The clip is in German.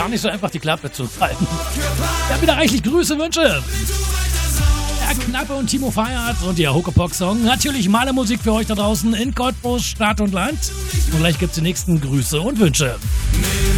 gar nicht so einfach, die Klappe zu halten. Ja, wieder reichlich Grüße, Wünsche. Ja, Knappe und Timo feiert und der Huckepock-Song. Natürlich Malermusik für euch da draußen in Cottbus, Stadt und Land. Und gleich gibt's die nächsten Grüße und Wünsche.